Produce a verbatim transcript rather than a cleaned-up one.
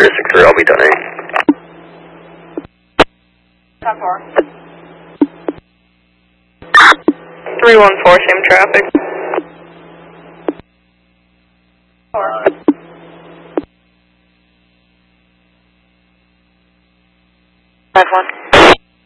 Roger, six three, I'll be done eight. ten four. three one four, same traffic. four. five one.